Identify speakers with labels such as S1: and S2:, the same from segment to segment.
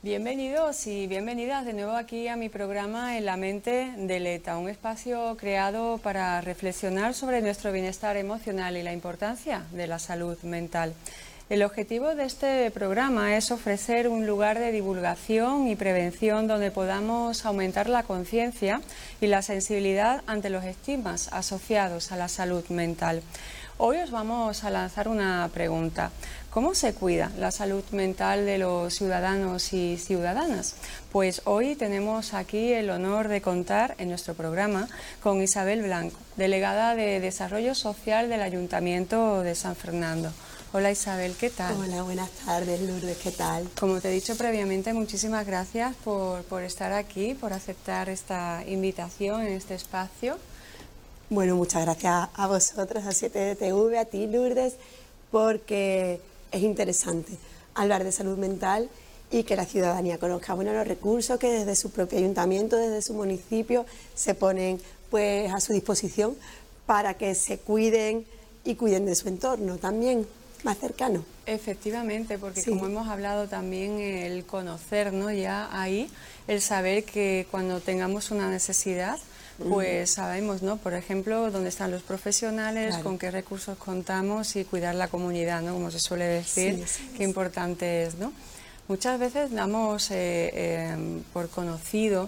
S1: Bienvenidos y bienvenidas de nuevo aquí a mi programa En la mente del ETA, un espacio creado para reflexionar sobre nuestro bienestar emocional y la importancia de la salud mental. El objetivo de este programa es ofrecer un lugar de divulgación y prevención donde podamos aumentar la conciencia y la sensibilidad ante los estigmas asociados a la salud mental. Hoy os vamos a lanzar una pregunta. ¿Cómo se cuida la salud mental de los ciudadanos y ciudadanas? Pues hoy tenemos aquí el honor de contar en nuestro programa con Isabel Blanco, delegada de Desarrollo Social del Ayuntamiento de San Fernando. Hola Isabel, ¿qué tal?
S2: Hola, buenas tardes Lourdes, ¿qué tal?
S1: Como te he dicho previamente, muchísimas gracias por estar aquí, por aceptar esta invitación en este espacio.
S2: Bueno, muchas gracias a vosotros, a 7TV, a ti Lourdes, porque es interesante hablar de salud mental y que la ciudadanía conozca los recursos que desde su propio ayuntamiento, desde su municipio, se ponen pues a su disposición para que se cuiden y cuiden de su entorno también más cercano.
S1: Efectivamente, porque
S2: Sí.
S1: como hemos hablado también, el conocer, ¿no? Ya ahí, el saber que cuando tengamos una necesidad, pues sabemos, ¿no? Por ejemplo, dónde están los profesionales,
S2: Claro.
S1: con qué recursos contamos y cuidar la comunidad, ¿no? Como se suele decir,
S2: Sí,
S1: qué importante es, ¿no? Muchas veces damos por conocido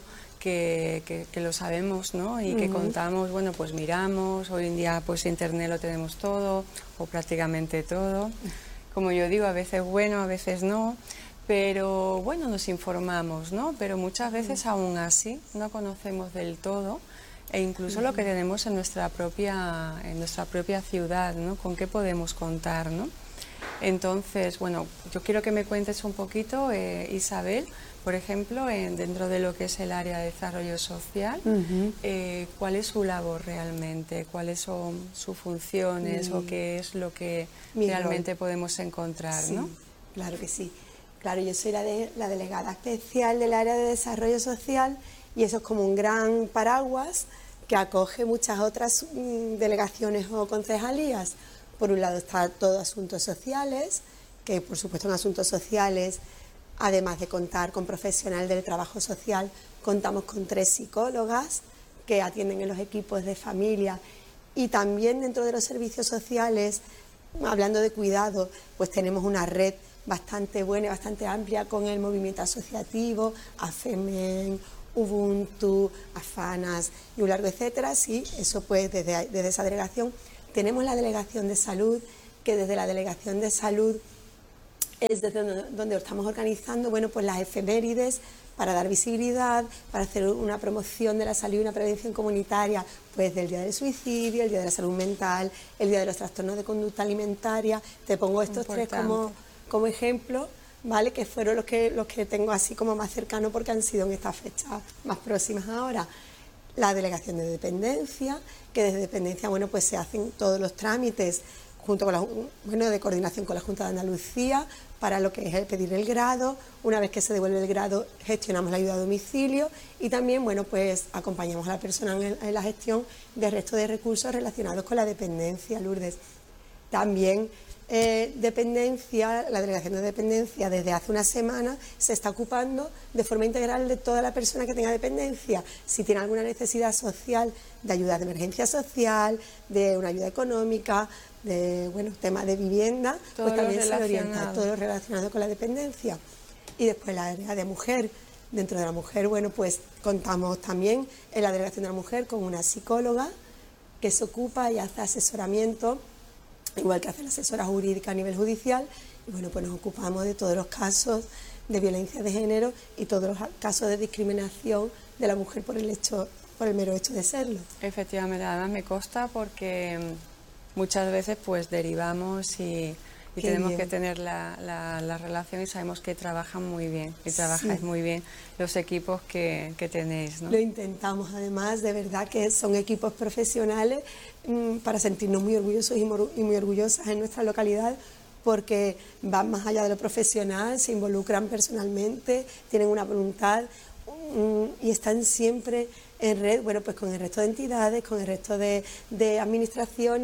S1: que lo sabemos, ¿no? Y que contamos, bueno, pues miramos, hoy en día pues internet lo tenemos todo, o prácticamente todo. Como yo digo, a veces bueno, a veces no. Pero bueno, nos informamos, ¿no? Pero muchas veces aún así no conocemos del todo e incluso lo que tenemos en nuestra propia ciudad, ¿no? Con qué podemos contar, ¿no? Entonces, bueno, yo quiero que me cuentes un poquito, Isabel, por ejemplo, dentro de lo que es el área de desarrollo social, ¿cuál es su labor realmente? ¿Cuáles son sus funciones o qué es lo que realmente podemos encontrar,
S2: Sí,
S1: ¿no?
S2: claro que sí. Claro, yo soy la delegada especial del área de desarrollo social y eso es como un gran paraguas que acoge muchas otras delegaciones o concejalías. Por un lado está todo asuntos sociales, que por supuesto en asuntos sociales, además de contar con profesional del trabajo social, contamos con 3 psicólogas que atienden en los equipos de familia y también dentro de los servicios sociales, hablando de cuidado, pues tenemos una red bastante buena y bastante amplia con el movimiento asociativo, AFEMEN, Ubuntu, AFANAS y un largo etcétera. Sí, eso pues desde esa delegación. Tenemos la delegación de salud, que desde la delegación de salud es desde donde estamos organizando, bueno, pues las efemérides para dar visibilidad, para hacer una promoción de la salud y una prevención comunitaria, pues del Día del Suicidio, el Día de la Salud Mental, el Día de los Trastornos de Conducta Alimentaria. Te pongo estos 3 como ejemplo, ¿vale? Que fueron los que tengo así como más cercano porque han sido en estas fechas más próximas ahora. La delegación de dependencia, que desde dependencia, bueno, pues se hacen todos los trámites junto con de coordinación con la Junta de Andalucía para lo que es el pedir el grado. Una vez que se devuelve el grado, gestionamos la ayuda a domicilio y también, bueno, pues acompañamos a la persona en la gestión del resto de recursos relacionados con la dependencia, Lourdes. También la delegación de dependencia desde hace una semana se está ocupando de forma integral de toda la persona que tenga dependencia. Si tiene alguna necesidad social, de ayuda de emergencia social, de una ayuda económica, de temas de vivienda, pues también se le orienta todo lo relacionado con la dependencia. Y después la área de mujer. Dentro de la mujer, bueno, pues contamos también en la delegación de la mujer con una psicóloga que se ocupa y hace asesoramiento, igual que hace la asesora jurídica a nivel judicial, y bueno, pues nos ocupamos de todos los casos de violencia de género y todos los casos de discriminación de la mujer por el mero hecho de serlo.
S1: Efectivamente, además me consta porque muchas veces pues derivamos y tenemos que tener la relación y sabemos que trabajan muy bien y trabajáis muy bien los equipos que tenéis, ¿no?
S2: Lo intentamos, además, de verdad que son equipos profesionales para sentirnos muy orgullosos y muy orgullosas en nuestra localidad, porque van más allá de lo profesional, se involucran personalmente, tienen una voluntad y están siempre en red, bueno, pues con el resto de entidades, con el resto de administraciones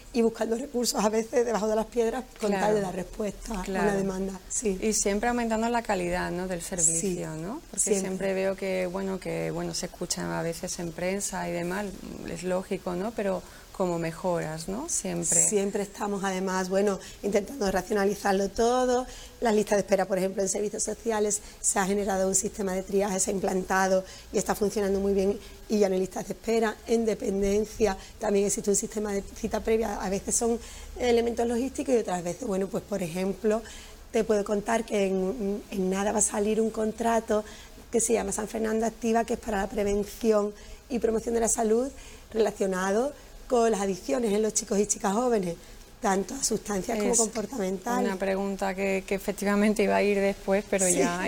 S2: y buscando recursos a veces debajo de las piedras con
S1: Claro.
S2: tal de dar respuesta a la demanda. Sí.
S1: Y siempre aumentando la calidad, ¿no?, del servicio,
S2: Sí,
S1: ¿no? Porque siempre veo que se escuchan a veces en prensa y demás, es lógico, ¿no? Pero como mejoras, ¿no? Siempre.
S2: Siempre estamos, además, intentando racionalizarlo todo. Las listas de espera, por ejemplo, en servicios sociales se ha generado un sistema de triaje, se ha implantado y está funcionando muy bien y ya no hay listas de espera. En dependencia también existe un sistema de cita previa. A veces son elementos logísticos y otras veces, pues por ejemplo, te puedo contar que en nada va a salir un contrato que se llama San Fernando Activa, que es para la prevención y promoción de la salud relacionado con las adicciones en los chicos y chicas jóvenes, tanto a sustancias como comportamentales.
S1: Una pregunta que efectivamente iba a ir después, pero
S2: sí,
S1: ya.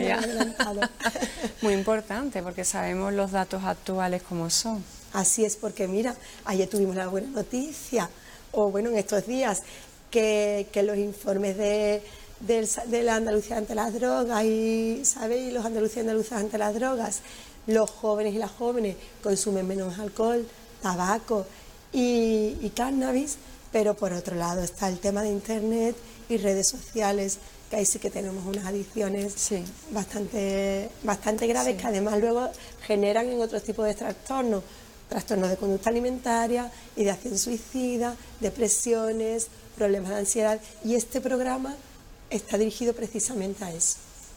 S1: Muy importante, porque sabemos los datos actuales como son.
S2: Así es, porque mira, ayer tuvimos la buena noticia, en estos días, que los informes de la Andalucía ante las drogas y los andaluces y andaluzas ante las drogas, los jóvenes y las jóvenes consumen menos alcohol, tabaco y cannabis, pero por otro lado está el tema de internet y redes sociales, que ahí sí que tenemos unas adicciones bastante graves, que además luego generan en otros tipos de trastornos de conducta alimentaria, ideación suicida, depresiones, problemas de ansiedad, y este programa está dirigido precisamente a eso.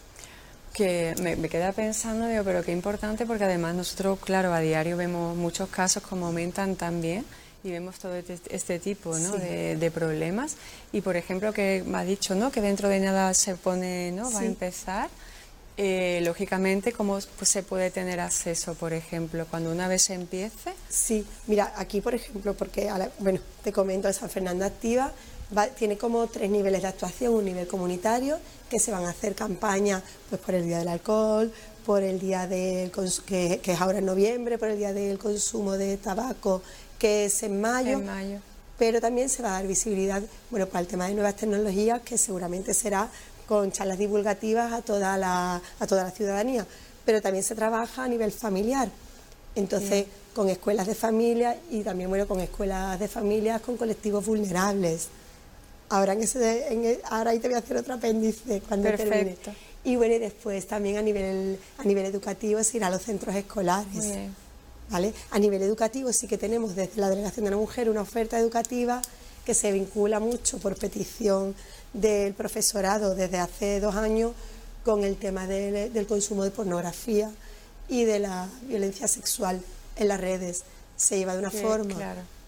S1: Que me queda pensando, pero qué importante, porque además nosotros, claro, a diario vemos muchos casos como aumentan también y vemos todo este tipo, ¿no?, de problemas. Y por ejemplo, que me ha dicho, ¿no?, que dentro de nada se pone, ¿no?, va a empezar. Lógicamente, ¿cómo se puede tener acceso, por ejemplo, cuando una vez se empiece?
S2: Sí, mira, aquí por ejemplo, porque te comento, San Fernando Activa tiene como 3 niveles de actuación: un nivel comunitario, que se van a hacer campañas pues por el Día del Alcohol, por el día que es ahora en noviembre, por el Día del Consumo de Tabaco, que es en mayo. Pero también se va a dar visibilidad para el tema de nuevas tecnologías, que seguramente será con charlas divulgativas a toda la ciudadanía, pero también se trabaja a nivel familiar, entonces con escuelas de familia y también con escuelas de familias con colectivos vulnerables. Ahora ahí te voy a hacer otro apéndice cuando termine. Y después también a nivel educativo se irá a los centros escolares. ¿Vale? A nivel educativo sí que tenemos desde la Delegación de la Mujer una oferta educativa que se vincula mucho por petición del profesorado desde hace 2 años con el tema del consumo de pornografía y de la violencia sexual en las redes. Se lleva de una forma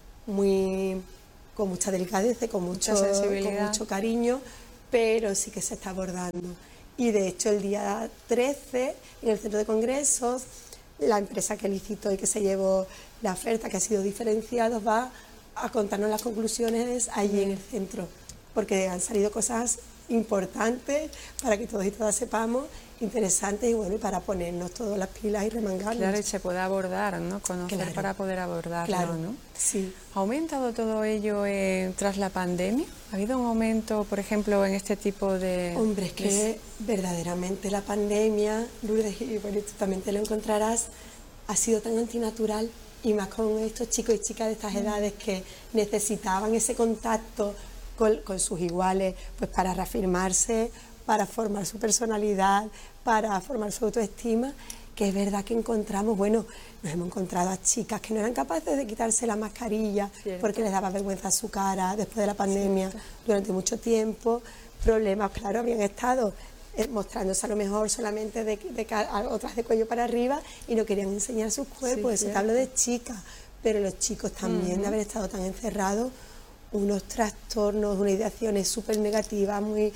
S2: con mucha delicadeza, con mucho cariño, pero sí que se está abordando. Y de hecho el día 13 en el Centro de Congresos, la empresa que licitó y que se llevó la oferta, que ha sido diferenciado, va a contarnos las conclusiones allí en el centro, porque han salido cosas importantes para que todos y todas sepamos, interesantes y para ponernos todas las pilas y remangarnos.
S1: Claro, y se puede abordar, ¿no? Conocer para poder abordarlo, ¿no?
S2: Sí.
S1: ¿Ha aumentado todo ello tras la pandemia? ¿Ha habido un aumento, por ejemplo, en este tipo de...?
S2: Hombre, es que verdaderamente la pandemia, Lourdes, y tú también te lo encontrarás, ha sido tan antinatural, y más con estos chicos y chicas de estas edades que necesitaban ese contacto con sus iguales, pues para reafirmarse, para formar su personalidad, para formar su autoestima, que es verdad que nos hemos encontrado a chicas que no eran capaces de quitarse la mascarilla porque les daba vergüenza su cara después de la pandemia durante mucho tiempo. Problemas, claro, habían estado mostrándose a lo mejor solamente otras de cuello para arriba y no querían enseñar sus cuerpos. Eso te hablo de chicas, pero los chicos también, de haber estado tan encerrados, unos trastornos, unas ideaciones súper negativas, muy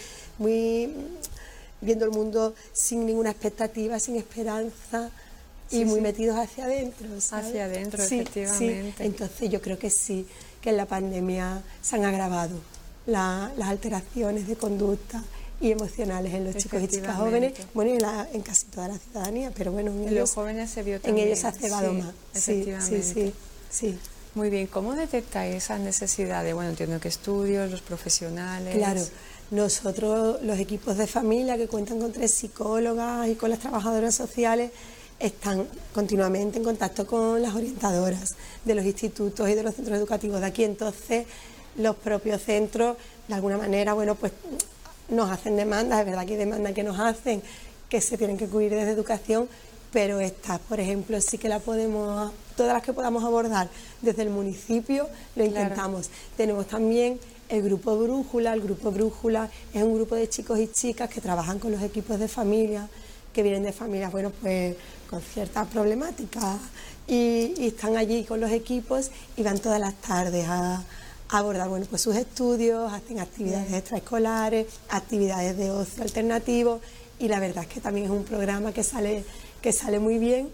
S2: viendo el mundo sin ninguna expectativa, sin esperanza y muy metidos hacia adentro, ¿sabes?
S1: Hacia adentro, efectivamente.
S2: Sí. Entonces yo creo que sí, que en la pandemia se han agravado las alteraciones de conducta y emocionales en los chicos y chicas jóvenes, y en casi toda la ciudadanía, pero en
S1: los jóvenes se vio también.
S2: En ellos se ha cebado más.
S1: Efectivamente.
S2: Sí.
S1: Muy bien, ¿cómo detectáis esas necesidades? Entiendo que estudios, los profesionales...
S2: Claro, nosotros, los equipos de familia que cuentan con 3 psicólogas y con las trabajadoras sociales, están continuamente en contacto con las orientadoras de los institutos y de los centros educativos de aquí. Entonces, los propios centros, de alguna manera, bueno, pues nos hacen demandas, es verdad que hay demandas que nos hacen, que se tienen que cubrir desde educación, pero estas, por ejemplo, sí que las podemos, todas las que podamos abordar desde el municipio, lo intentamos. Claro. Tenemos también el Grupo Brújula. El Grupo Brújula es un grupo de chicos y chicas que trabajan con los equipos de familia, que vienen de familias, bueno, pues con ciertas problemáticas, y están allí con los equipos y van todas las tardes a abordar, bueno, pues sus estudios, hacen actividades extraescolares, actividades de ocio alternativo, y la verdad es que también es un programa que sale muy bien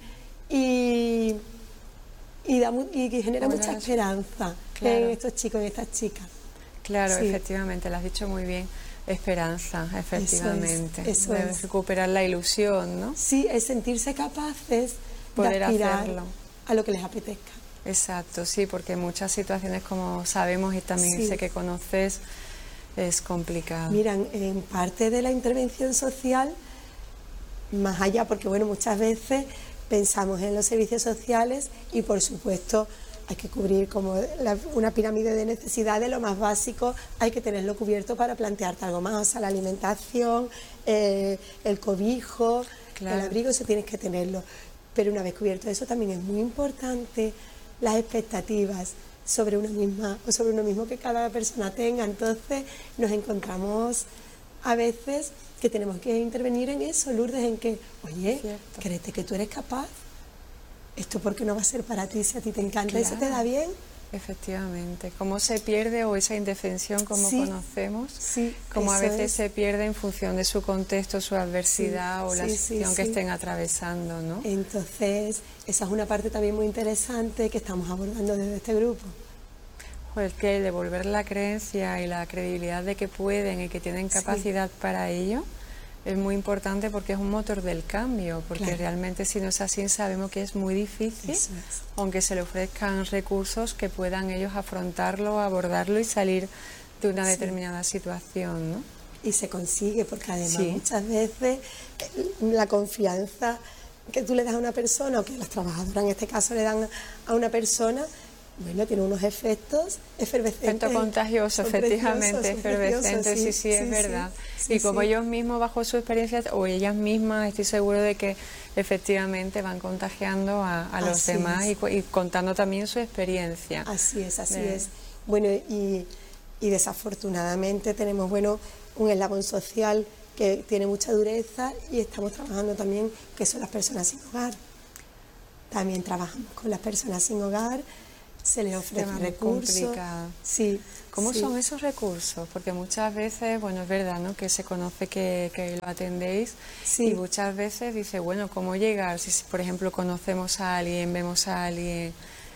S2: y que genera mucha esperanza en estos chicos y estas chicas.
S1: Claro, sí. Efectivamente, lo has dicho muy bien. Esperanza, efectivamente.
S2: Eso es.
S1: Recuperar la ilusión, ¿no?
S2: Sí, es sentirse capaces de aspirar a lo que les apetezca.
S1: Exacto, sí, porque en muchas situaciones, como sabemos y también sé que conoces, es complicado.
S2: Mira, en parte de la intervención social, más allá, porque bueno, muchas veces pensamos en los servicios sociales y por supuesto hay que cubrir como una pirámide de necesidades, lo más básico hay que tenerlo cubierto para plantearte algo más, o sea, la alimentación, el cobijo, el abrigo, eso tienes que tenerlo. Pero una vez cubierto eso también es muy importante las expectativas sobre una misma o sobre uno mismo que cada persona tenga. Entonces nos encontramos a veces que tenemos que intervenir en eso, Lourdes, en que, oye, créete que tú eres capaz. ¿Esto por qué no va a ser para ti si a ti te encanta y se te da bien?
S1: Efectivamente. ¿Cómo se pierde o esa indefensión como conocemos? Sí, como a veces se pierde en función de su contexto, su adversidad o la situación que estén atravesando, ¿no?
S2: Entonces, esa es una parte también muy interesante que estamos abordando desde este grupo.
S1: Pues que devolver la creencia y la credibilidad de que pueden y que tienen capacidad para ello es muy importante, porque es un motor del cambio, porque realmente si no es así sabemos que es muy difícil, aunque se le ofrezcan recursos que puedan ellos afrontarlo, abordarlo y salir de una determinada situación, ¿no?
S2: Y se consigue, porque además muchas veces la confianza que tú le das a una persona, o que las trabajadoras en este caso le dan a una persona, bueno, tiene unos efectos efervescentes.
S1: Efecto contagioso, efectivamente, efervescente, sí, es verdad. Y como ellos mismos, bajo su experiencia, o ellas mismas, estoy seguro de que efectivamente van contagiando a los demás y contando también su experiencia.
S2: Así es. Bueno, y desafortunadamente tenemos, bueno, un eslabón social que tiene mucha dureza y estamos trabajando también, que son las personas sin hogar. También trabajamos con las personas sin hogar. Se les ofrece recursos.
S1: Sí. ¿Cómo son esos recursos? Porque muchas veces, bueno, es verdad, ¿no?, que se conoce que lo atendéis y muchas veces dice, bueno, ¿cómo llegar? Si, por ejemplo, conocemos a alguien, vemos a alguien.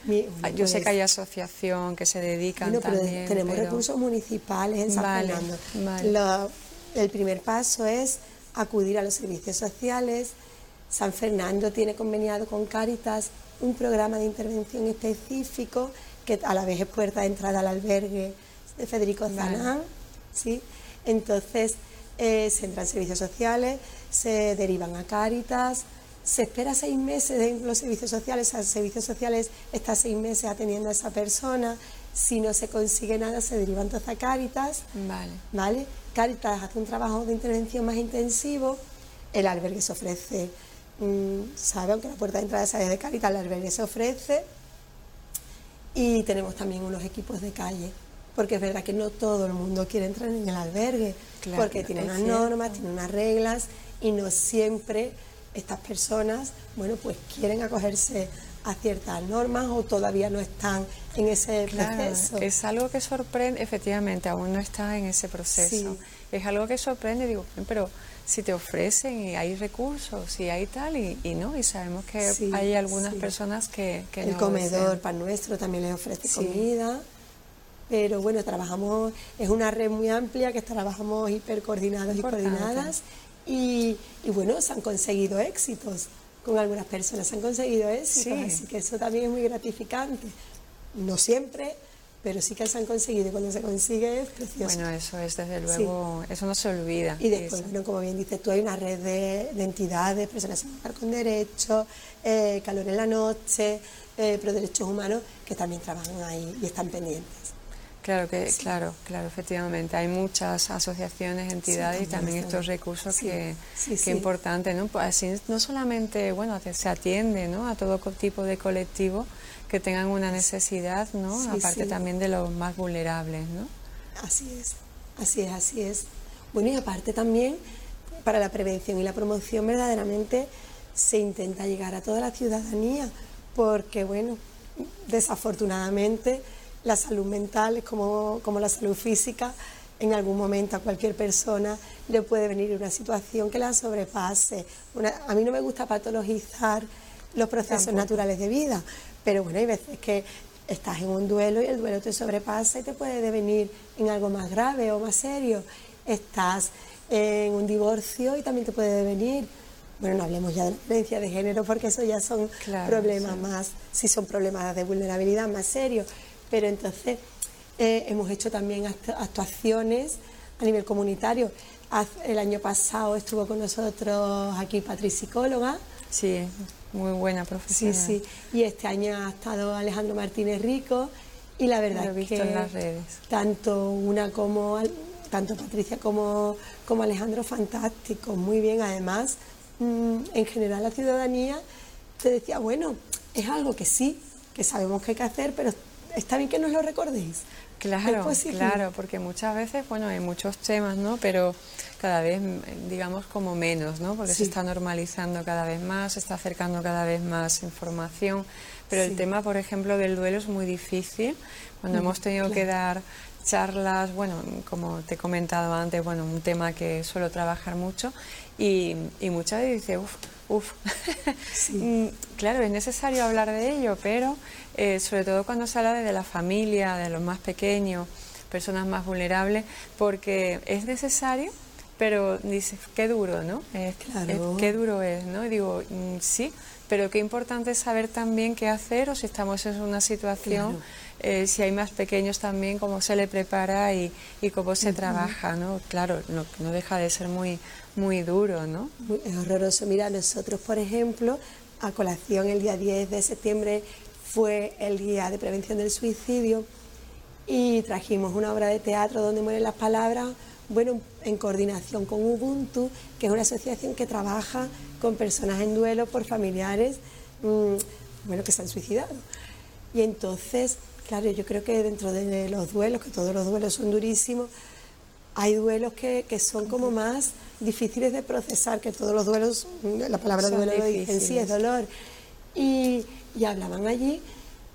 S1: Yo sé que hay asociación que se dedican también.
S2: Tenemos recursos municipales en San Fernando. El primer paso es acudir a los servicios sociales. San Fernando tiene conveniado con Cáritas un programa de intervención específico que a la vez es puerta de entrada al albergue de Federico Zanán, ¿sí? Entonces se entran servicios sociales, se derivan a Cáritas, se espera 6 meses en los servicios sociales, a servicios sociales está 6 meses atendiendo a esa persona. Si no se consigue nada, se deriva entonces a Cáritas. ¿Vale? Cáritas hace un trabajo de intervención más intensivo, el albergue se ofrece. Saben que la puerta de entrada es de Cáritas, el albergue se ofrece, y tenemos también unos equipos de calle, porque es verdad que no todo el mundo quiere entrar en el albergue, porque tiene unas normas, tiene unas reglas, y no siempre estas personas, bueno, pues quieren acogerse a ciertas normas o todavía no están en ese proceso.
S1: Es algo que sorprende, efectivamente, aún no está en ese proceso. Es algo que sorprende, digo, pero si te ofrecen y hay recursos y hay tal y no, y sabemos que hay algunas personas que no
S2: el comedor Pan Nuestro también les ofrece comida, pero bueno, trabajamos, es una red muy amplia que trabajamos hipercoordinados y coordinadas, y bueno, se han conseguido éxitos con algunas personas, se han conseguido éxitos, así que eso también es muy gratificante. No siempre, pero sí que se han conseguido, y cuando se consigue es precioso.
S1: Bueno, eso es, desde luego, eso no se olvida.
S2: Y después, bueno, como bien dices tú, hay una red de entidades, personas sin hogar con derechos, Calor en la Noche, Pro Derechos Humanos, que también trabajan ahí y están pendientes.
S1: Claro, efectivamente. Hay muchas asociaciones, entidades y también estos recursos que es importante, ¿no? Pues así no solamente, bueno, se atiende, ¿no?, a todo tipo de colectivo que tengan una necesidad, ¿no? Aparte también de los más vulnerables, ¿no?
S2: Así es. Bueno, y aparte también, para la prevención y la promoción verdaderamente se intenta llegar a toda la ciudadanía, porque, bueno, desafortunadamente la salud mental es como la salud física. En algún momento a cualquier persona le puede venir una situación que la sobrepase. A mí no me gusta patologizar los procesos naturales de vida, pero bueno, hay veces que estás en un duelo y el duelo te sobrepasa y te puede devenir en algo más grave o más serio. Estás en un divorcio y también te puede devenir. Bueno, no hablemos ya de la violencia de género, porque eso ya son problemas más, si son problemas de vulnerabilidad más serios. Pero entonces hemos hecho también actuaciones a nivel comunitario. El año pasado estuvo con nosotros aquí Patri, psicóloga.
S1: Sí, muy buena profesional.
S2: Sí. Y este año ha estado Alejandro Martínez Rico, y la verdad
S1: Lo he visto
S2: es que
S1: en las redes.
S2: tanto Patricia como Alejandro, fantástico, muy bien. Además, en general la ciudadanía te decía, bueno, es algo que sí, que sabemos que hay que hacer, pero está bien que nos lo recordéis.
S1: Claro, porque muchas veces, bueno, hay muchos temas, ¿no? Pero cada vez, digamos, como menos, ¿no? Porque se está normalizando cada vez más, se está acercando cada vez más información. Pero el tema, por ejemplo, del duelo es muy difícil. Cuando hemos tenido que dar charlas, bueno, como te he comentado antes, bueno, un tema que suelo trabajar mucho, y muchas veces dice, claro, es necesario hablar de ello, pero sobre todo cuando se habla de la familia, de los más pequeños, personas más vulnerables, porque es necesario, pero dices, qué duro, ¿no? Qué duro es, ¿no? Y digo, sí, pero qué importante es saber también qué hacer, o si estamos en una situación, si hay más pequeños también, cómo se le prepara y cómo se trabaja, ¿no? Claro, no deja de ser muy duro, ¿no?
S2: Es horroroso. Mira, nosotros, por ejemplo, a colación el día 10 de septiembre fue el día de prevención del suicidio, y trajimos una obra de teatro donde mueren las palabras, bueno, en coordinación con Ubuntu, que es una asociación que trabaja con personas en duelo por familiares, bueno, que se han suicidado. Y entonces, claro, yo creo que dentro de los duelos, que todos los duelos son durísimos, hay duelos que son como más difíciles de procesar, que todos los duelos, la palabra son duelo en sí es dolor. Y hablaban allí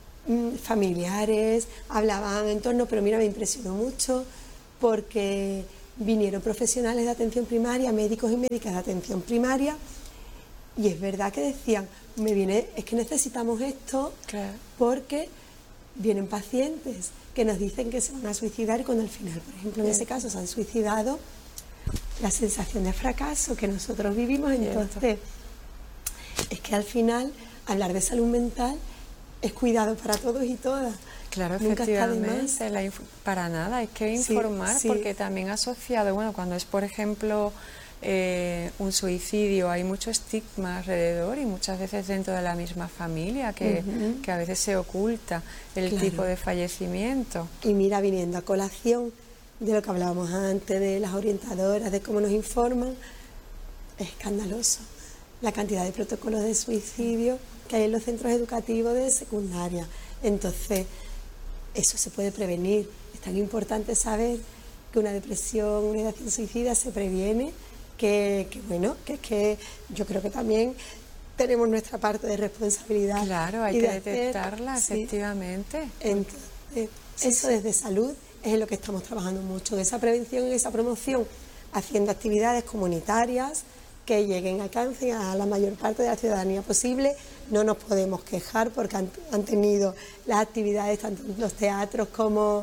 S2: familiares, hablaban en torno, pero mira, me impresionó mucho porque vinieron profesionales de atención primaria, médicos y médicas de atención primaria, y es verdad que decían, es que necesitamos esto, porque vienen pacientes que nos dicen que se van a suicidar, y cuando al final, por ejemplo, en ese caso se han suicidado, la sensación de fracaso que nosotros vivimos. Entonces, es que al final hablar de salud mental es cuidado para todos y todas.
S1: Claro, nunca efectivamente, para nada, hay que informar, porque también asociado, bueno, cuando es, por ejemplo, un suicidio, hay mucho estigma alrededor, y muchas veces dentro de la misma familia que a veces se oculta el tipo de fallecimiento.
S2: Y mira, viniendo a colación de lo que hablábamos antes, de las orientadoras, de cómo nos informan, es escandaloso la cantidad de protocolos de suicidio que hay en los centros educativos de secundaria. Entonces, eso se puede prevenir. Es tan importante saber que una depresión, una ideación suicida se previene, que es que yo creo que también tenemos nuestra parte de responsabilidad.
S1: Claro, hay que detectarla, efectivamente.
S2: Entonces, eso desde salud es en lo que estamos trabajando mucho, en esa prevención y esa promoción, haciendo actividades comunitarias que lleguen, alcancen a la mayor parte de la ciudadanía posible. No nos podemos quejar porque han tenido las actividades, tanto los teatros como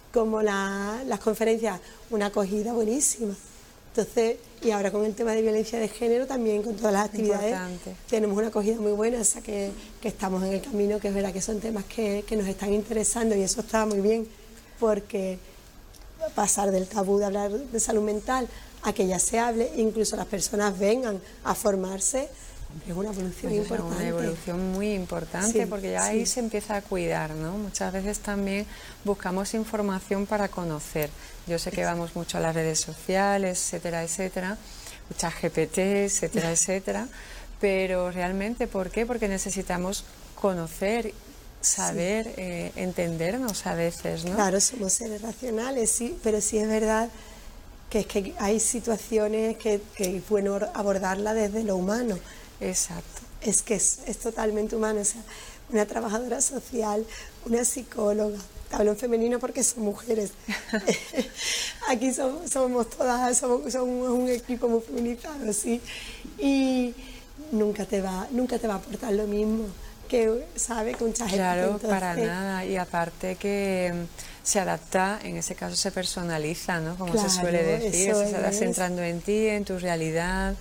S2: las conferencias, una acogida buenísima. Entonces, y ahora con el tema de violencia de género también, con todas las actividades, tenemos una acogida muy buena, o sea que estamos en el camino, que es verdad que son temas que nos están interesando, y eso está muy bien, porque pasar del tabú de hablar de salud mental a que ya se hable, incluso las personas vengan a formarse, Es una evolución
S1: Pues
S2: importante.
S1: una evolución muy importante,
S2: Sí,
S1: porque ya
S2: sí.
S1: ahí se empieza a cuidar, ¿no? Muchas veces también buscamos información para conocer. Yo sé que vamos mucho a las redes sociales, etcétera, etcétera, ChatGPT, etcétera, etcétera, pero realmente, ¿por qué? Porque necesitamos conocer, saber, entendernos a veces, ¿no?
S2: Claro, somos seres racionales, sí, pero sí es verdad que es que hay situaciones que es bueno abordarla desde lo humano.
S1: Exacto.
S2: Es que es totalmente humano, o sea, una trabajadora social, una psicóloga, hablo en femenino porque son mujeres. Aquí somos todas, somos un equipo muy feminizado, sí, y nunca te va a aportar lo mismo que, ¿sabe? Que un ChatGPT.
S1: Claro,
S2: Entonces,
S1: para nada. Y aparte que se adapta, en ese caso se personaliza, ¿no? Como se suele
S2: claro,
S1: decir,
S2: eso
S1: se está
S2: es.
S1: centrando en ti, en tu realidad,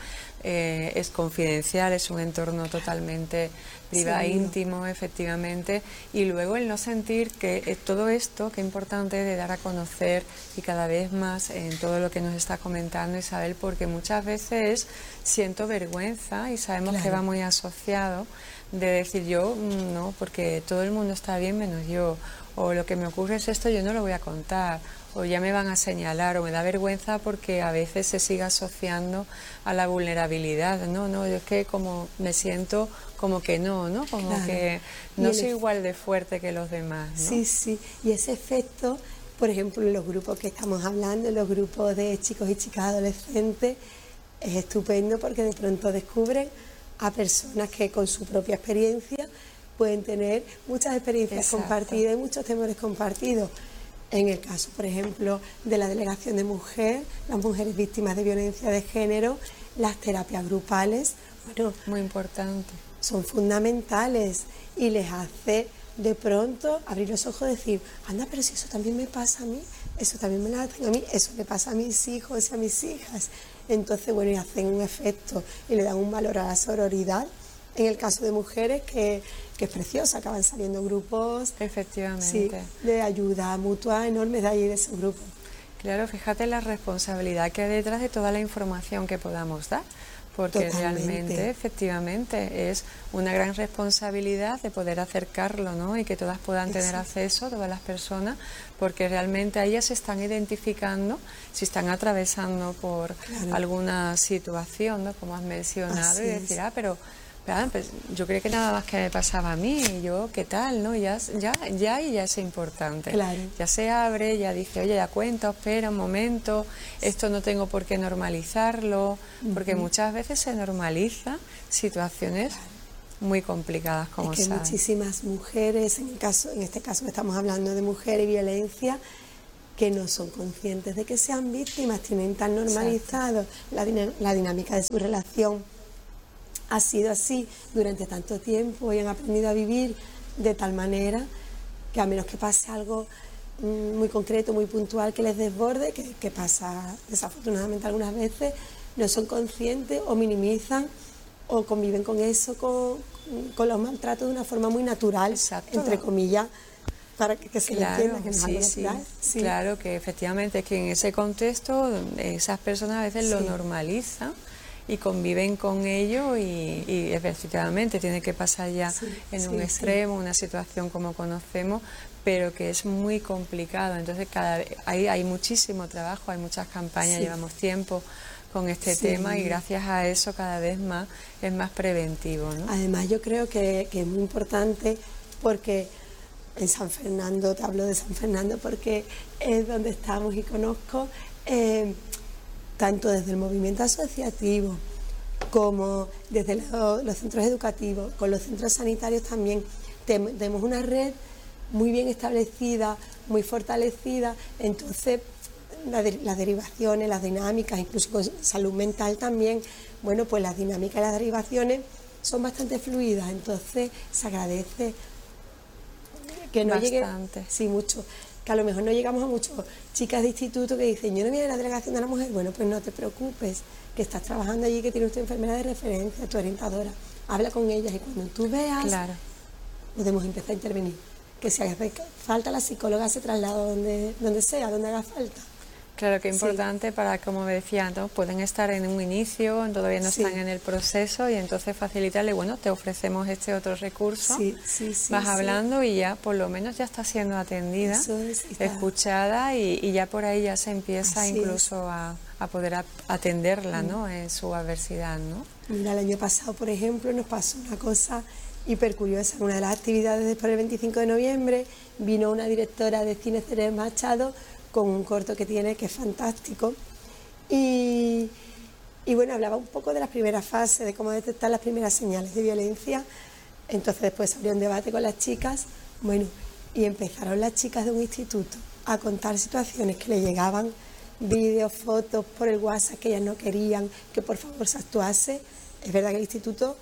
S1: es confidencial, es un entorno totalmente privado,
S2: Seguro.
S1: íntimo, efectivamente. Y luego el no sentir que todo esto, que importante de dar a conocer y cada vez más en todo lo que nos está comentando Isabel, porque muchas veces siento vergüenza y sabemos que
S2: Claro.
S1: va muy asociado de decir yo no, porque todo el mundo está bien menos yo, o lo que me ocurre es esto, yo no lo voy a contar, o ya me van a señalar, o me da vergüenza porque a veces se sigue asociando a la vulnerabilidad. No, yo es que como me siento como que no, como
S2: Claro.
S1: que
S2: Y
S1: no
S2: el
S1: soy
S2: ef-
S1: igual de fuerte que los demás, ¿no?
S2: Sí, sí, y ese efecto, por ejemplo, en los grupos que estamos hablando, en los grupos de chicos y chicas adolescentes, es estupendo porque de pronto descubren a personas que con su propia experiencia pueden tener muchas experiencias
S1: Exacto.
S2: compartidas y muchos temores compartidos. En el caso, por ejemplo, de la Delegación de Mujer, las mujeres víctimas de violencia de género, las terapias grupales, bueno,
S1: Muy importante.
S2: son fundamentales y les hace de pronto abrir los ojos y decir, anda, pero si eso también me pasa a mí, eso también me lo hacen a mí, eso le pasa a mis hijos y a mis hijas. Entonces, bueno, y hacen un efecto y le dan un valor a la sororidad. En el caso de mujeres, que es preciosa, acaban saliendo grupos,
S1: Efectivamente.
S2: sí, de ayuda mutua enormes de ahí de esos grupos.
S1: Claro, fíjate la responsabilidad que hay detrás de toda la información que podamos dar, porque
S2: Totalmente.
S1: realmente, efectivamente, es una gran responsabilidad de poder acercarlo, ¿no? Y que todas puedan tener
S2: Exacto.
S1: acceso, todas las personas, porque realmente a ellas se están identificando si están atravesando por
S2: Claro.
S1: alguna situación, ¿no? Como has mencionado,
S2: Así
S1: y
S2: es.
S1: decir, pero pues yo creo que nada más que me pasaba a mí, y yo, ¿qué tal? ¿No? Ya es importante.
S2: Claro.
S1: Ya se abre, ya dice, oye, ya cuenta, espera un momento, esto no tengo por qué normalizarlo, porque muchas veces se normaliza situaciones muy complicadas, como
S2: Es que hay
S1: saben.
S2: muchísimas mujeres, en este caso que estamos hablando de mujer y violencia, que no son conscientes de que sean víctimas, tienen tan normalizado la dinámica de su relación. Ha sido así durante tanto tiempo y han aprendido a vivir de tal manera que a menos que pase algo muy concreto, muy puntual que les desborde, que pasa desafortunadamente algunas veces, no son conscientes o minimizan o conviven con eso, con los maltratos de una forma muy natural,
S1: Exacto.
S2: entre comillas, para que se le entienda que no es algo natural. Sí.
S1: Claro, que efectivamente es que en ese contexto esas personas a veces lo
S2: Sí.
S1: normalizan y conviven con ello y efectivamente tiene que pasar ya
S2: Sí,
S1: en un
S2: sí,
S1: extremo, una situación como conocemos, pero que es muy complicado. Entonces hay muchísimo trabajo, hay muchas campañas,
S2: Sí.
S1: llevamos tiempo con este
S2: Sí.
S1: tema y gracias a eso cada vez más es más preventivo, ¿no?
S2: Además, yo creo que es muy importante porque en San Fernando, te hablo de San Fernando porque es donde estamos y conozco, tanto desde el movimiento asociativo como desde los centros educativos, con los centros sanitarios también, tenemos una red muy bien establecida, muy fortalecida, entonces las derivaciones, las dinámicas, incluso con salud mental también, bueno, pues las dinámicas y las derivaciones son bastante fluidas, entonces se agradece que no llegue,
S1: Bastante.
S2: sí, mucho, que a lo mejor no llegamos a muchas chicas de instituto que dicen, yo no voy a la delegación de la mujer, bueno, pues no te preocupes, que estás trabajando allí, que tienes tu enfermera de referencia, tu orientadora, habla con ellas y cuando tú veas,
S1: Claro.
S2: podemos empezar a intervenir. Que si hace falta la psicóloga se traslada donde sea, donde haga falta.
S1: Claro, que
S2: Sí.
S1: importante para, como me decía, ¿no? Pueden estar en un inicio, todavía no
S2: Sí.
S1: están en el proceso y entonces facilitarle, bueno, te ofrecemos este otro recurso,
S2: Sí, sí, sí,
S1: vas
S2: sí.
S1: hablando y ya por lo menos ya está siendo atendida,
S2: Eso es, está.
S1: escuchada y ya por ahí ya se empieza
S2: Así
S1: incluso a poder atenderla, ¿no? En su adversidad, ¿no?
S2: Mira, el año pasado, por ejemplo, nos pasó una cosa hiper curiosa. En una de las actividades después del 25 de noviembre vino una directora de cine, Ceres Machado, con un corto que tiene que es fantástico. Y bueno, hablaba un poco de las primeras fases, de cómo detectar las primeras señales de violencia. Entonces después se abrió un debate con las chicas, bueno, y empezaron las chicas de un instituto a contar situaciones que le llegaban, vídeos, fotos por el WhatsApp que ellas no querían, que por favor se actuase. Es verdad que el instituto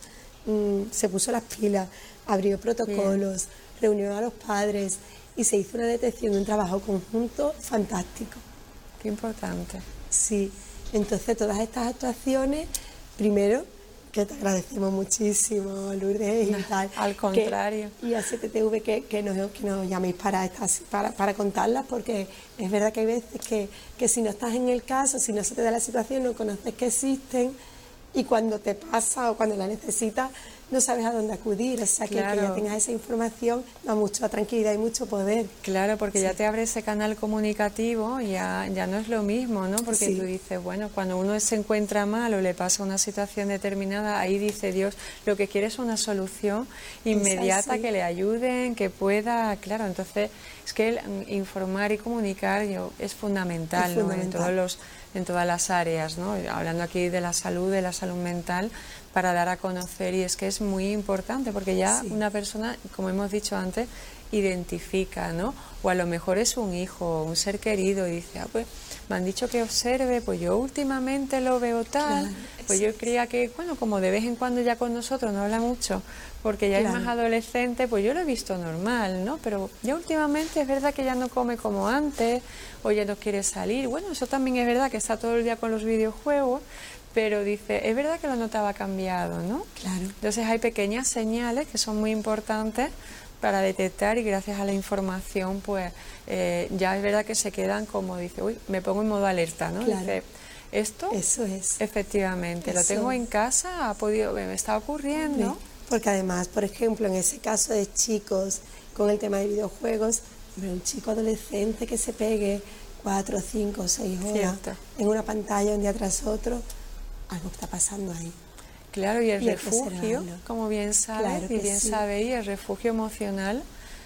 S2: se puso las pilas, abrió protocolos, reunió a los padres y se hizo una detección de un trabajo conjunto fantástico.
S1: Qué importante.
S2: Sí, entonces todas estas actuaciones, primero, que te agradecemos muchísimo, Lourdes, y tal.
S1: Al contrario.
S2: Y a CTTV que nos llaméis para contarlas, porque es verdad que hay veces que si no estás en el caso, si no se te da la situación, no conoces que existen, y cuando te pasa o cuando la necesitas, no sabes a dónde acudir. O sea, que ya tengas esa información da mucha tranquilidad y mucho poder.
S1: Claro, porque ya te abre ese canal comunicativo, ya no es lo mismo, ¿no? Porque tú dices, bueno, cuando uno se encuentra mal o le pasa una situación determinada, ahí dice Dios, lo que quiere es una solución inmediata, que le ayuden, que pueda, claro, entonces es que informar y comunicar es fundamental, ¿no? En todas las áreas, ¿no? Hablando aquí de la salud mental, para dar a conocer, y es que es muy importante porque ya una persona, como hemos dicho antes, identifica, ¿no? O a lo mejor es un hijo, un ser querido y dice, pues me han dicho que observe, pues yo últimamente lo veo tal, pues yo creía que, bueno, como de vez en cuando ya con nosotros no habla mucho, porque ya es más adolescente, pues yo lo he visto normal, ¿no? Pero ya últimamente es verdad que ya no come como antes, o ya no quiere salir. Bueno, eso también es verdad, que está todo el día con los videojuegos, pero dice, es verdad que lo notaba cambiado, ¿no?
S2: Claro.
S1: Entonces hay pequeñas señales que son muy importantes para detectar, y gracias a la información, pues ya es verdad que se quedan como, dice, uy, me pongo en modo alerta, ¿no?
S2: Claro.
S1: Dice, esto,
S2: eso es.
S1: Efectivamente, lo tengo en casa, me está ocurriendo.
S2: Sí. Porque además, por ejemplo, en ese caso de chicos con el tema de videojuegos, un chico adolescente que se pegue 4, 5, 6 horas en una pantalla un día tras otro, algo está pasando ahí.
S1: Claro, y el refugio, como bien sabes, y bien sabéis, el refugio emocional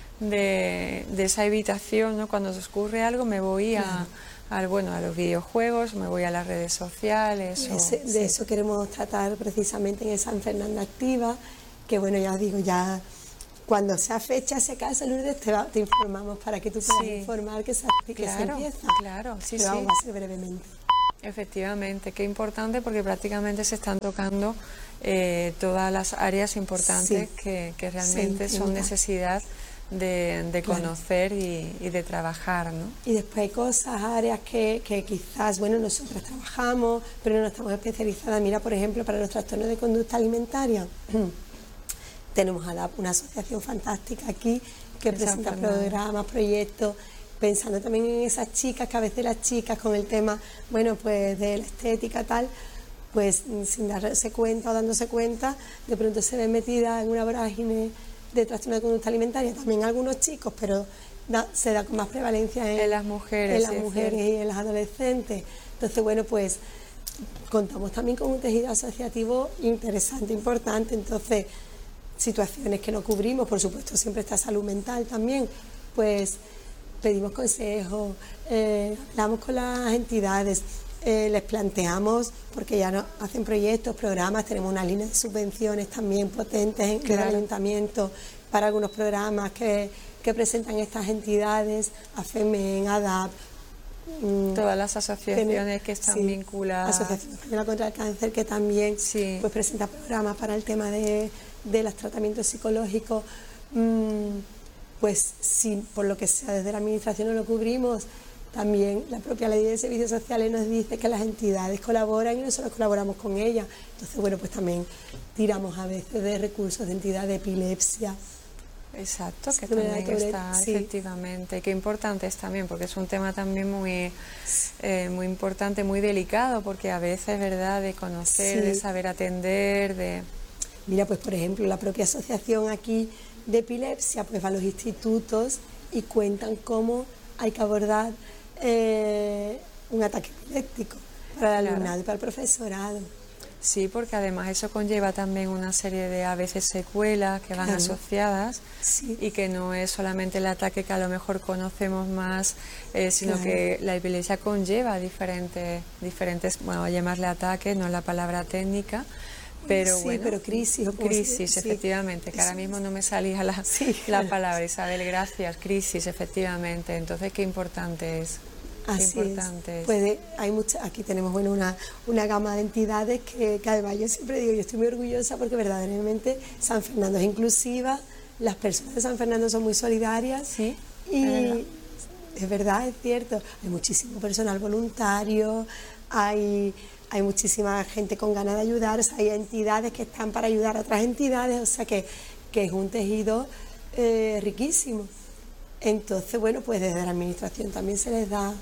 S1: de esa evitación, ¿no? Cuando os ocurre algo me voy a los videojuegos, me voy a las redes sociales.
S2: De eso queremos tratar precisamente en esa San Fernando Activa, que bueno, ya os digo, ya cuando sea fecha, si acaso, Lourdes, te informamos para que tú puedas informar que se empieza.
S1: Claro, sí,
S2: pero vamos a hacer brevemente.
S1: Efectivamente, qué importante, porque prácticamente se están tocando todas las áreas importantes que realmente son necesidad de conocer y de trabajar, ¿no?
S2: Y después hay cosas, áreas que quizás, bueno, nosotros trabajamos, pero no estamos especializadas. Mira, por ejemplo, para los trastornos de conducta alimentaria, tenemos ADAP, una asociación fantástica aquí que presenta programas, proyectos, pensando también en esas chicas, que a veces las chicas con el tema, bueno, pues de la estética tal, pues sin darse cuenta o dándose cuenta, de pronto se ven metidas en una vorágine de trastorno de conducta alimentaria. También algunos chicos, pero se da con más prevalencia en
S1: las mujeres,
S2: y en las adolescentes. Entonces, bueno, pues contamos también con un tejido asociativo interesante, importante. Entonces, situaciones que no cubrimos, por supuesto, siempre está salud mental también, pues pedimos consejos, hablamos con las entidades, les planteamos, porque ya nos hacen proyectos, programas, tenemos una línea de subvenciones también potentes en el ayuntamiento para algunos programas que presentan estas entidades, AFEMEN, ADAP.
S1: Todas las asociaciones que están vinculadas.
S2: Asociación Española contra el Cáncer, que también pues presenta programas para el tema de los tratamientos psicológicos. Pues si por lo que sea desde la administración no lo cubrimos, también la propia ley de servicios sociales nos dice que las entidades colaboran y nosotros colaboramos con ellas. Entonces, bueno, pues también tiramos a veces de recursos de entidades de epilepsia,
S1: Exacto, que
S2: Síndrome de
S1: también
S2: Tourette,
S1: está,
S2: sí.
S1: efectivamente, qué importante es también, porque es un tema también muy importante, muy delicado, porque a veces, ¿verdad?, de conocer, de
S2: Sí.
S1: saber atender, de...
S2: Mira, pues por ejemplo, la propia asociación aquí de epilepsia pues va a los institutos y cuentan cómo hay que abordar un ataque epiléptico para el
S1: Claro.
S2: alumnado y para el profesorado.
S1: Sí, porque además eso conlleva también una serie de a veces secuelas que van
S2: Claro.
S1: asociadas
S2: Sí.
S1: y que no es solamente el ataque que a lo mejor conocemos más, sino
S2: Claro.
S1: que la epilepsia conlleva diferentes, bueno, a llamarle ataque, no es la palabra técnica, pero
S2: sí,
S1: bueno,
S2: pero crisis, o como
S1: crisis,
S2: sí.
S1: efectivamente, que ahora mismo no me salía
S2: Sí,
S1: la
S2: claro.
S1: palabra, Isabel, gracias, crisis, efectivamente, entonces qué importante es.
S2: Así
S1: Importante
S2: es. Pues hay aquí tenemos bueno, una gama de entidades que además yo siempre digo, yo estoy muy orgullosa porque verdaderamente San Fernando es inclusiva, las personas de San Fernando son muy solidarias
S1: Sí,
S2: y es verdad, es cierto, hay muchísimo personal voluntario, hay muchísima gente con ganas de ayudar, o sea, hay entidades que están para ayudar a otras entidades, o sea que es un tejido riquísimo. Entonces, bueno, pues desde la administración también se les da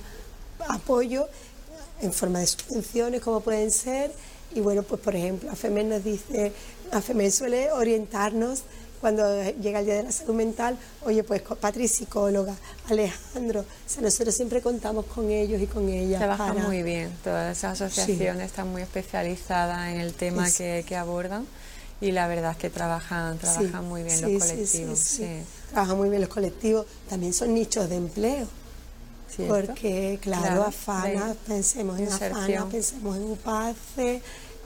S2: apoyo en forma de subvenciones, como pueden ser, y bueno, pues por ejemplo, AFEMED nos dice, AFEMED suele orientarnos cuando llega el Día de la Salud Mental, oye, pues Patri, psicóloga, Alejandro, o sea, nosotros siempre contamos con ellos y con ellas.
S1: Trabajan muy bien, todas esas asociaciones
S2: Sí.
S1: están muy especializadas en el tema que abordan y la verdad es que trabajan
S2: Sí,
S1: muy bien
S2: sí,
S1: los colectivos.
S2: sí. Trabajan muy bien los colectivos, también son nichos de empleo.
S1: ¿Cierto?
S2: Porque, claro,
S1: de
S2: Afana, pensemos en
S1: inserción.
S2: Afana, pensemos en UPACE,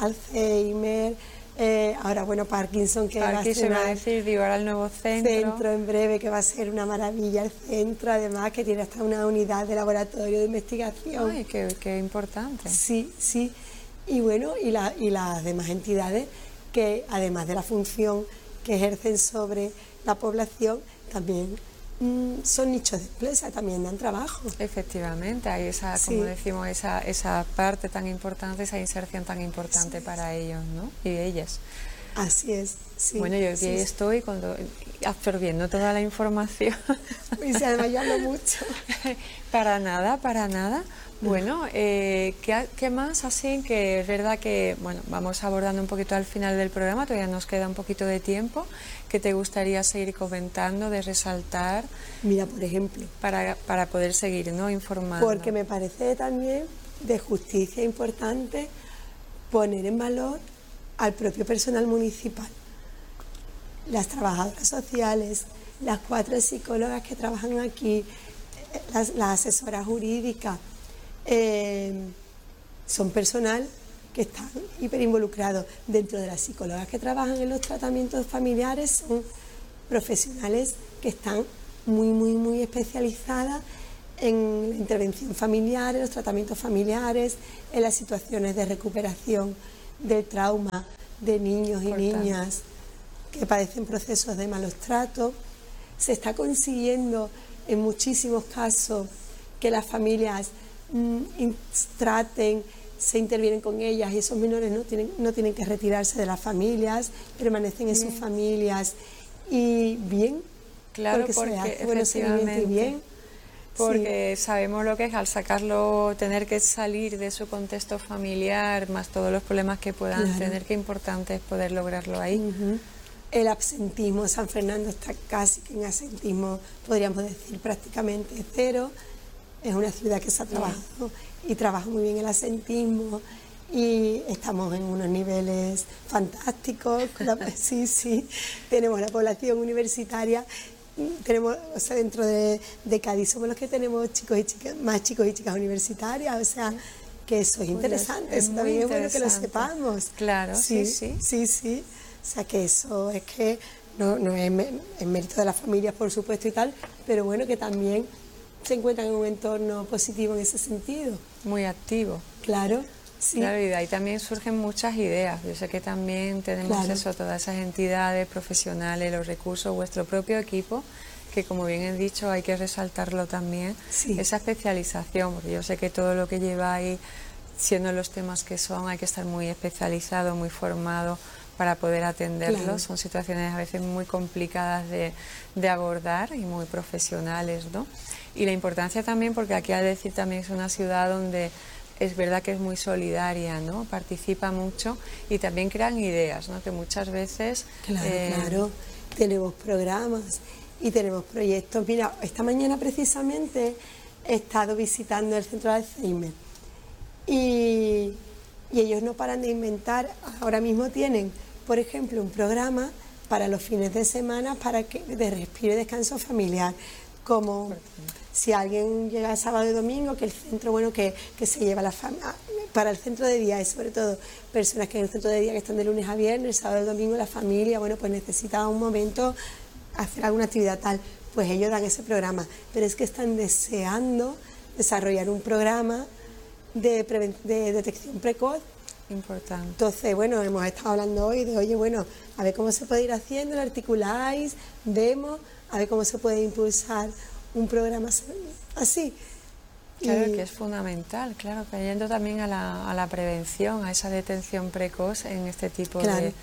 S2: Alzheimer, ahora, bueno, Parkinson, que va a ser
S1: va a decir, digo, ahora el nuevo centro.
S2: en breve, que va a ser una maravilla el centro, además que tiene hasta una unidad de laboratorio de investigación.
S1: Ay, qué importante.
S2: Sí, sí. Y bueno, y las demás entidades que, además de la función que ejercen sobre la población, también son nichos de empleo, o sea, también dan trabajo.
S1: Efectivamente, hay esa, como decimos, esa parte tan importante, esa inserción tan importante para ellos, ¿no? Y ellas.
S2: Así es, sí.
S1: Bueno, yo aquí estoy absorbiendo toda la información.
S2: Y si además yo hablo mucho.
S1: Para nada, para nada. Bueno, ¿qué más? Así que es verdad que, bueno, vamos abordando un poquito al final del programa, todavía nos queda un poquito de tiempo. ¿Qué te gustaría seguir comentando, de resaltar?
S2: Mira, por ejemplo.
S1: Para poder seguir, ¿no?, informando.
S2: Porque me parece también de justicia importante poner en valor al propio personal municipal. Las trabajadoras sociales, las 4 psicólogas que trabajan aquí, las asesoras jurídicas, son personal que están hiper involucrados. Dentro de las psicólogas que trabajan en los tratamientos familiares son profesionales que están muy especializadas en la intervención familiar, en los tratamientos familiares, en las situaciones de recuperación del trauma de niños y niñas que padecen procesos de malos tratos. Se está consiguiendo en muchísimos casos que las familias se intervienen con ellas y esos menores no tienen que retirarse de las familias, permanecen en sus familias y bien,
S1: claro, porque
S2: se hace buen seguimiento y bien.
S1: Porque sabemos lo que es al sacarlo, tener que salir de su contexto familiar, más todos los problemas que puedan tener, qué importante es poder lograrlo ahí.
S2: El absentismo, San Fernando está casi que en absentismo, podríamos decir prácticamente cero. Es una ciudad que se ha trabajado y trabaja muy bien el absentismo y estamos en unos niveles fantásticos. Sí, tenemos la población universitaria. Tenemos, o sea, dentro de Cádiz somos los que tenemos más chicos y chicas universitarias, o sea, que eso es interesante, eso también es bueno que lo sepamos.
S1: Claro, sí.
S2: O sea, que eso es que no es mérito de las familias, por supuesto, y tal, pero bueno, que también se encuentran en un entorno positivo en ese sentido.
S1: Muy activo.
S2: Claro. Sí.
S1: Claro, y de ahí también surgen muchas ideas. Yo sé que también tenemos todas esas entidades profesionales, los recursos, vuestro propio equipo, que como bien he dicho hay que resaltarlo también, esa especialización, porque yo sé que todo lo que lleváis, siendo los temas que son, hay que estar muy especializado, muy formado, para poder atenderlos.
S2: Claro.
S1: Son situaciones a veces muy complicadas de abordar y muy profesionales, ¿no? Y la importancia también, porque aquí al decir también es una ciudad donde es verdad que es muy solidaria, ¿no? Participa mucho y también crean ideas, ¿no? Que muchas veces...
S2: Claro, tenemos programas y tenemos proyectos. Mira, esta mañana precisamente he estado visitando el centro de Alzheimer y ellos no paran de inventar. Ahora mismo tienen, por ejemplo, un programa para los fines de semana de respiro y descanso familiar, como si alguien llega sábado y domingo, que el centro, bueno, que se lleva la familia, para el centro de día, y sobre todo personas que en el centro de día que están de lunes a viernes, el sábado y domingo la familia, bueno, pues necesita un momento hacer alguna actividad tal, pues ellos dan ese programa, pero es que están deseando desarrollar un programa de detección precoz.
S1: Importante.
S2: Entonces, bueno, hemos estado hablando hoy de, oye, bueno, a ver cómo se puede ir haciendo, lo articuláis, vemos, a ver cómo se puede impulsar un programa así.
S1: Claro, que es fundamental, claro, cayendo también a la prevención, a esa detención precoz en este tipo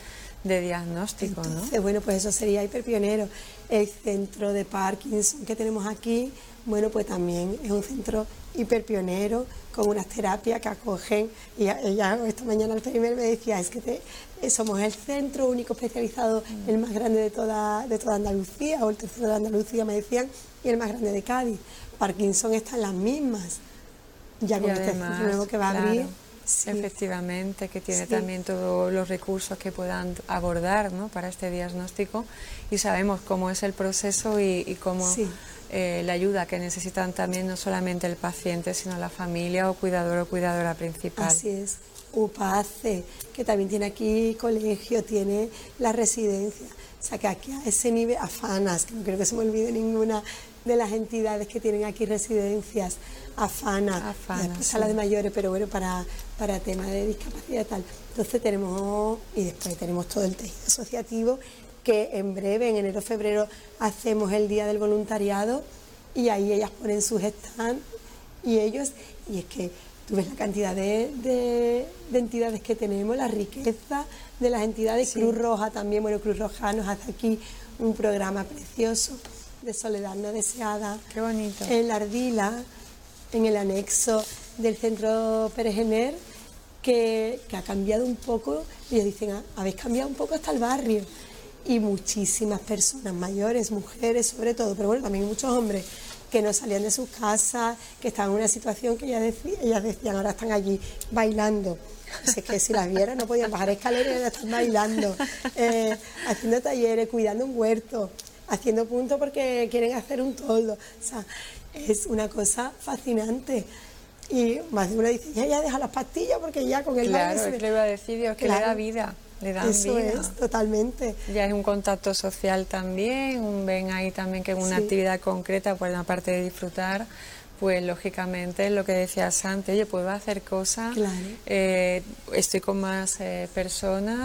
S1: de diagnóstico.
S2: Entonces,
S1: ¿no?
S2: bueno, pues eso sería hiperpionero. El centro de Parkinson que tenemos aquí, bueno, pues también es un centro hiperpionero con unas terapias que acogen, y ella esta mañana al primer me decía, es que somos el centro único especializado, el más grande de toda Andalucía, o el tercero de Andalucía me decían, y el más grande de Cádiz. Parkinson está en las mismas, ya con este centro nuevo que va a abrir.
S1: Sí. Efectivamente, que tiene también todos los recursos que puedan abordar, ¿no? Para este diagnóstico, y sabemos cómo es el proceso y cómo la ayuda que necesitan también no solamente el paciente, sino la familia o cuidador o cuidadora principal.
S2: Así es. UPACE, que también tiene aquí colegio, tiene la residencia, o sea que aquí a ese nivel, AFANAS, que no creo que se me olvide ninguna de las entidades que tienen aquí residencias, AFANA, después a la de mayores, pero bueno, para temas de discapacidad y tal. Entonces tenemos, y después tenemos todo el tejido asociativo, que en breve, en enero, febrero, hacemos el Día del Voluntariado, y ahí ellas ponen sus stands, y ellos, y es que tú ves la cantidad de entidades que tenemos, la riqueza de las entidades, Cruz Roja también, bueno, Cruz Roja nos hace aquí un programa precioso de soledad no deseada.
S1: Qué bonito.
S2: En la Ardila, en el anexo del centro Perejener, que ha cambiado un poco, ellos dicen, habéis cambiado un poco hasta el barrio, y muchísimas personas mayores, mujeres sobre todo, pero bueno, también muchos hombres, que no salían de sus casas, que estaban en una situación que ellas decían, ahora están allí bailando. Es que si las vieran no podían bajar escaleras y ahora están bailando, haciendo talleres, cuidando un huerto, haciendo puntos porque quieren hacer un toldo. O sea, es una cosa fascinante. Y más de una dice, ya deja las pastillas porque ya con el baile...
S1: Claro, es que le iba a decir, Dios, que le da vida. Le dan
S2: eso
S1: vida.
S2: Es, totalmente.
S1: Ya es un contacto social también, ven ahí también que es una actividad concreta, pues aparte de disfrutar, pues lógicamente lo que decías antes, oye, puedo hacer cosas, estoy con más personas.